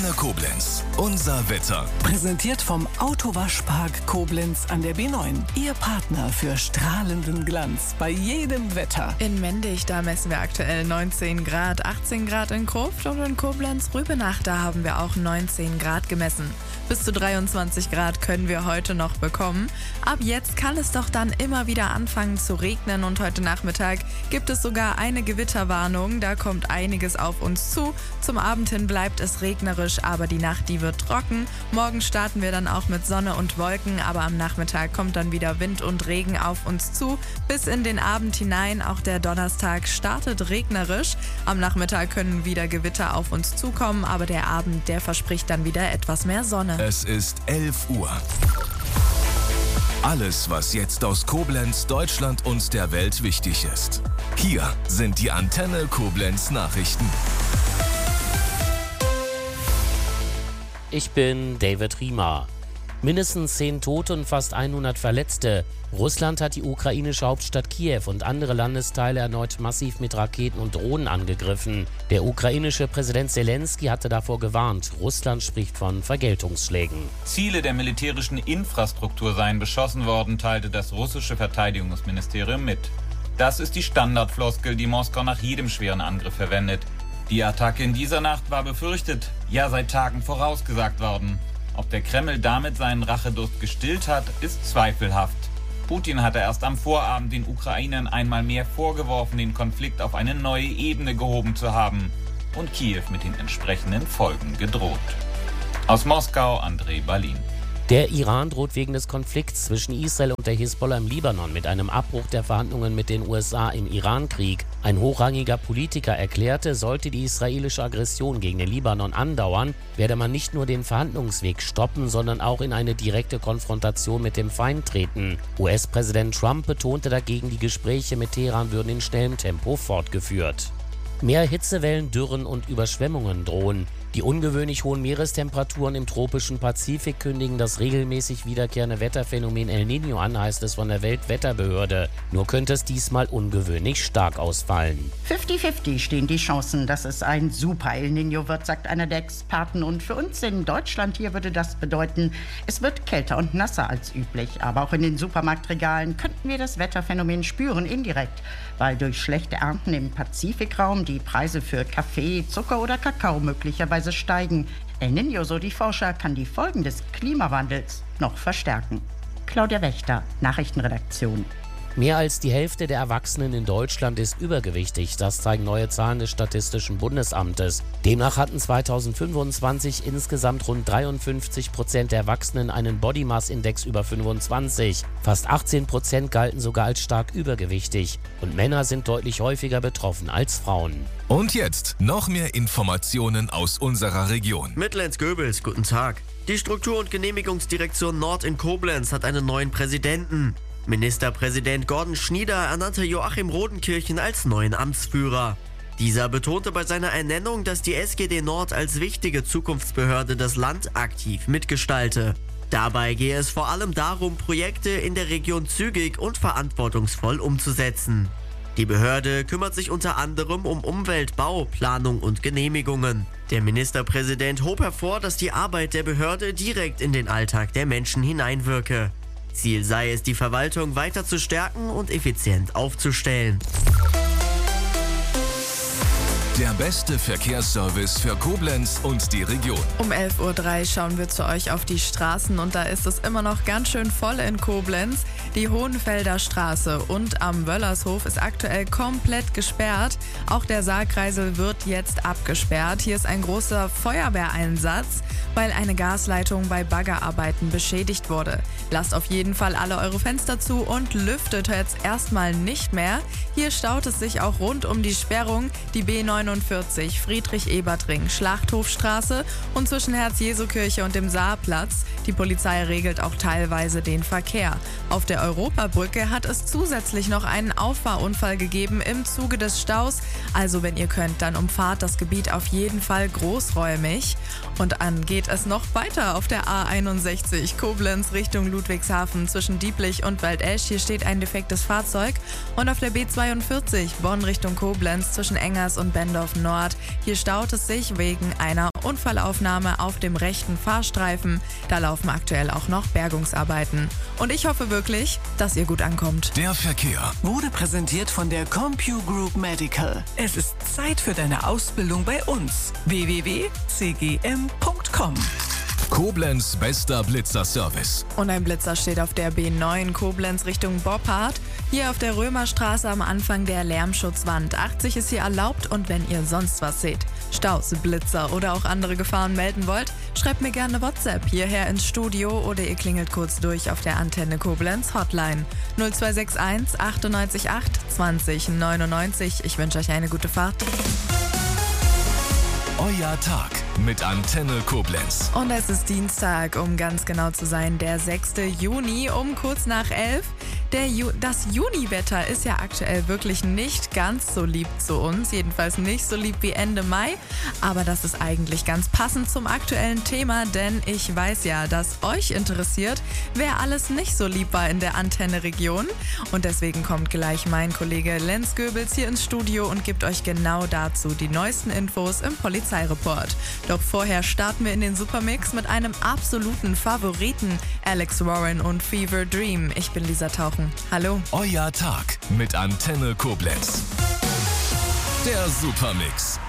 Antenne Koblenz. Unser Wetter. Präsentiert vom Autowaschpark Koblenz an der B9. Ihr Partner für strahlenden Glanz bei jedem Wetter. In Mendig, da messen wir aktuell 19 Grad, 18 Grad in Krufft und in Koblenz-Rübenach, da haben wir auch 19 Grad gemessen. Bis zu 23 Grad können wir heute noch bekommen. Ab jetzt kann es doch dann immer wieder anfangen zu regnen und heute Nachmittag gibt es sogar eine Gewitterwarnung. Da kommt einiges auf uns zu. Zum Abend hin bleibt es regnerisch, aber die Nacht, die wird trocken. Morgen starten wir dann auch mit Sonne und Wolken, aber am Nachmittag kommt dann wieder Wind und Regen auf uns zu. Bis in den Abend hinein, auch der Donnerstag startet regnerisch. Am Nachmittag können wieder Gewitter auf uns zukommen, aber der Abend, der verspricht dann wieder etwas mehr Sonne. Es ist 11 Uhr. Alles, was jetzt aus Koblenz, Deutschland und der Welt wichtig ist. Hier sind die Antenne Koblenz Nachrichten. Ich bin David Riemer. Mindestens 10 Tote und fast 100 Verletzte. Russland hat die ukrainische Hauptstadt Kiew und andere Landesteile erneut massiv mit Raketen und Drohnen angegriffen. Der ukrainische Präsident Zelensky hatte davor gewarnt. Russland spricht von Vergeltungsschlägen. Ziele der militärischen Infrastruktur seien beschossen worden, teilte das russische Verteidigungsministerium mit. Das ist die Standardfloskel, die Moskau nach jedem schweren Angriff verwendet. Die Attacke in dieser Nacht war befürchtet, ja seit Tagen vorausgesagt worden. Ob der Kreml damit seinen Rachedurst gestillt hat, ist zweifelhaft. Putin hatte erst am Vorabend den Ukrainern einmal mehr vorgeworfen, den Konflikt auf eine neue Ebene gehoben zu haben und Kiew mit den entsprechenden Folgen gedroht. Aus Moskau, André Balin. Der Iran droht wegen des Konflikts zwischen Israel und der Hisbollah im Libanon mit einem Abbruch der Verhandlungen mit den USA im Irankrieg. Ein hochrangiger Politiker erklärte, sollte die israelische Aggression gegen den Libanon andauern, werde man nicht nur den Verhandlungsweg stoppen, sondern auch in eine direkte Konfrontation mit dem Feind treten. US-Präsident Trump betonte dagegen, die Gespräche mit Teheran würden in schnellem Tempo fortgeführt. Mehr Hitzewellen, Dürren und Überschwemmungen drohen. Die ungewöhnlich hohen Meerestemperaturen im tropischen Pazifik kündigen das regelmäßig wiederkehrende Wetterphänomen El Niño an, heißt es von der Weltwetterbehörde. Nur könnte es diesmal ungewöhnlich stark ausfallen. 50-50 stehen die Chancen, dass es ein super El Niño wird, sagt einer der Experten. Und für uns in Deutschland hier würde das bedeuten, es wird kälter und nasser als üblich. Aber auch in den Supermarktregalen könnten wir das Wetterphänomen spüren, indirekt. Weil durch schlechte Ernten im Pazifikraum die Preise für Kaffee, Zucker oder Kakao möglicherweise steigen. El Niño, so die Forscher, kann die Folgen des Klimawandels noch verstärken. Claudia Wächter, Nachrichtenredaktion. Mehr als die Hälfte der Erwachsenen in Deutschland ist übergewichtig. Das zeigen neue Zahlen des Statistischen Bundesamtes. Demnach hatten 2025 insgesamt rund 53% der Erwachsenen einen Body Mass Index über 25. Fast 18% galten sogar als stark übergewichtig. Und Männer sind deutlich häufiger betroffen als Frauen. Und jetzt noch mehr Informationen aus unserer Region. Mittellenz-Göbels, guten Tag. Die Struktur- und Genehmigungsdirektion Nord in Koblenz hat einen neuen Präsidenten. Ministerpräsident Gordon Schnieder ernannte Joachim Rodenkirchen als neuen Amtsführer. Dieser betonte bei seiner Ernennung, dass die SGD Nord als wichtige Zukunftsbehörde das Land aktiv mitgestalte. Dabei gehe es vor allem darum, Projekte in der Region zügig und verantwortungsvoll umzusetzen. Die Behörde kümmert sich unter anderem um Umwelt, Bau, Planung und Genehmigungen. Der Ministerpräsident hob hervor, dass die Arbeit der Behörde direkt in den Alltag der Menschen hineinwirke. Ziel sei es, die Verwaltung weiter zu stärken und effizient aufzustellen. Der beste Verkehrsservice für Koblenz und die Region. Um 11.03 Uhr schauen wir zu euch auf die Straßen und da ist es immer noch ganz schön voll in Koblenz. Die Hohenfelder Straße und am Wöllershof ist aktuell komplett gesperrt. Auch der Saarkreisel wird jetzt abgesperrt. Hier ist ein großer Feuerwehreinsatz, weil eine Gasleitung bei Baggerarbeiten beschädigt wurde. Lasst auf jeden Fall alle eure Fenster zu und lüftet jetzt erstmal nicht mehr. Hier staut es sich auch rund um die Sperrung. Die B49 Friedrich-Ebert-Ring, Schlachthofstraße und zwischen Herz-Jesu-Kirche und dem Saarplatz. Die Polizei regelt auch teilweise den Verkehr. Auf der Europabrücke hat es zusätzlich noch einen Auffahrunfall gegeben im Zuge des Staus. Also wenn ihr könnt, dann umfahrt das Gebiet auf jeden Fall großräumig. Und dann geht es noch weiter auf der A61 Koblenz Richtung Ludwigshafen zwischen Dieblich und Waldesch. Hier steht ein defektes Fahrzeug. Und auf der B42 Bonn Richtung Koblenz zwischen Engers und Bendorf Nord. Hier staut es sich wegen einer Unfallaufnahme auf dem rechten Fahrstreifen. Da laufen aktuell auch noch Bergungsarbeiten. Und ich hoffe wirklich, dass ihr gut ankommt. Der Verkehr Wurde präsentiert von der CompuGroup Medical. Es ist Zeit für deine Ausbildung bei uns. www.cgm.com. Koblenz bester Blitzerservice. Und ein Blitzer steht auf der B9 Koblenz Richtung Boppard. Hier auf der Römerstraße am Anfang der Lärmschutzwand. 80 ist hier erlaubt und wenn ihr sonst was seht, Staus, Blitzer oder auch andere Gefahren melden wollt, schreibt mir gerne WhatsApp hierher ins Studio oder ihr klingelt kurz durch auf der Antenne Koblenz Hotline 0261 98 8 20 99. Ich wünsche euch eine gute Fahrt. Euer Tag mit Antenne Koblenz. Und es ist Dienstag, um ganz genau zu sein, der 6. Juni um kurz nach 11. Das Juniwetter ist ja aktuell wirklich nicht ganz so lieb zu uns, jedenfalls nicht so lieb wie Ende Mai. Aber das ist eigentlich ganz passend zum aktuellen Thema, denn ich weiß ja, dass euch interessiert, wer alles nicht so lieb war in der Antenne-Region. Und deswegen kommt gleich mein Kollege Lenz Goebels hier ins Studio und gibt euch genau dazu die neuesten Infos im Polizeireport. Doch vorher starten wir in den Supermix mit einem absoluten Favoriten, Alex Warren und Fever Dream. Ich bin Lisa Tauchen. Hallo. Euer Tag mit Antenne Koblenz. Der Supermix.